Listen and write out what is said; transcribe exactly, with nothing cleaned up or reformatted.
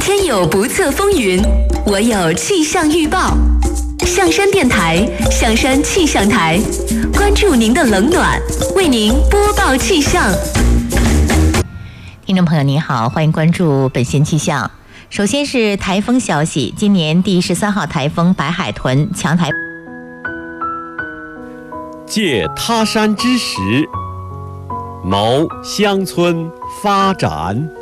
天有不测风云，我有气象预报。象山电台，象山气象台，关注您的冷暖，为您播报气象。 听众朋友您好，欢迎关注本县气象。首先是台风消息，今年第十三号台风白海豚强台。 借他山之石，谋乡村发展。